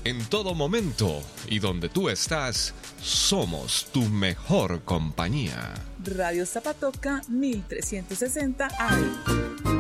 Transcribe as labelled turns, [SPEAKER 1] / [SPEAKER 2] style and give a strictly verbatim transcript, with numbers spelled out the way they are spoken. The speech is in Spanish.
[SPEAKER 1] En todo momento y donde tú estás, somos tu mejor compañía.
[SPEAKER 2] Radio Zapatoca mil trescientos sesenta A M.